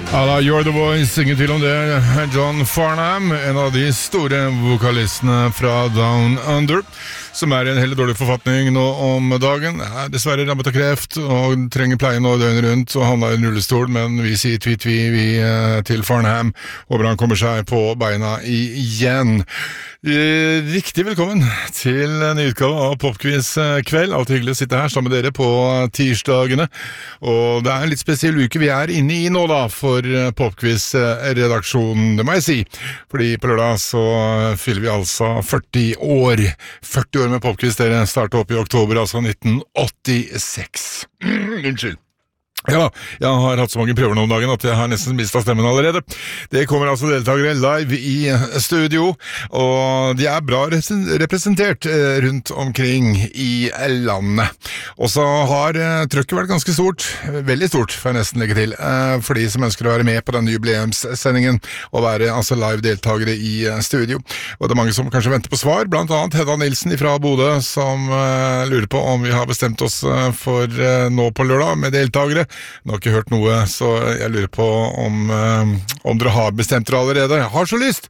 Alla You're the Voice synger til om det. John Farnham, en av de store vokalistene fra Down Under, som er i en helt dårlig forfatning nå om dagen. Er dessverre rammet av kreft og trenger pleie nå døgnet rundt og havner i en rullestol, men vi sier tvi til Farnham. Håper han kommer seg på beina igjen. Riktig velkommen til en utgave av Popquiz kveld. Alltid hyggelig å sitte her sammen med dere på tirsdagene. Og det er en litt spesiell uke vi er inne i nå da, for Popquiz-redaksjonen, det må jeg si. Fordi på lørdag så fyller vi altså 40 år. 40 år med Popquiz, dere startet opp i oktober, altså 1986. Unnskyld. Ja, jeg har hatt så mange prøver nå om dagen at jeg har nesten mistet stemmen allerede. Det kommer altså deltakere live i studio, og de er bra representert rundt omkring i landet. Og så har trøkket vært ganske stort, veldig stort, får jeg nesten legge til, for de som ønsker å være med på denne jubileumssendingen og være altså live deltakere i studio. Og det er mange som kanskje venter på svar, blant annet Hedda Nilsen fra Bodø, som lurer på om vi har bestemt oss for nå på lørdag med deltakere. Nå har ikke hørt noe, så jeg lurer på om dere har bestemt dere allerede. Jeg har så lyst!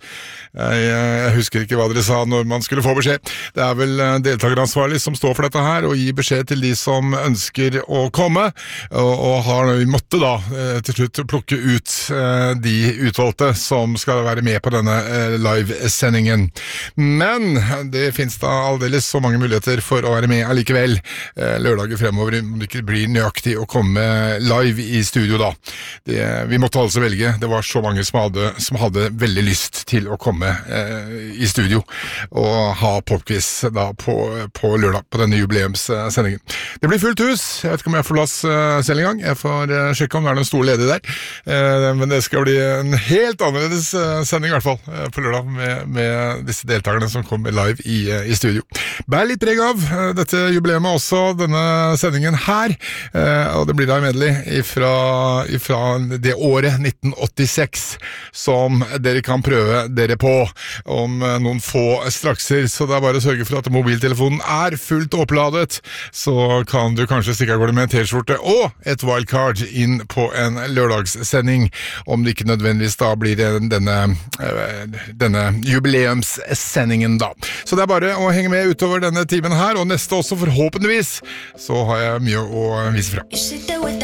Jeg husker ikke hva dere sa når man skulle få beskjed. Det er vel deltakeransvarlig som står for dette her, og gir beskjed til de som ønsker å komme, og vi måtte da til slutt plukke ut de utvalgte som skal være med på denne live-sendingen. Men det finnes da aldeles så mange muligheter for å være med allikevel lørdager fremover, om det ikke blir nøyaktig å komme live i studio da. Vi måtte altså velge. Det var så mange som hadde veldig lyst til å komme i studio og ha popquiz da på lørdag på denne jubileumssendingen. Det blir fullt hus. Jeg vet ikke om jeg får plass selv en gang. Jeg får sjekke om det er noen store ledige der. Men det skal bli en helt annerledes sending i hvert fall på lørdag med disse deltakerne som kommer live i studio. Bær litt preg av dette jubileet også, denne sendingen her, og det blir da medley fra det året 1986 som dere kan prøve dere på om noen få strakser, så det er bare å sørge for at mobiltelefonen er fullt oppladet, så kan du kanskje stikke av gårde med en t-skjorte og et wildcard inn på en lørdagssending, om det ikke nødvendigvis da blir denne jubileumssendingen da. Så det er bare å henge med utover denne timen her, og neste også forhåpentligvis så har jeg mye å vise fra.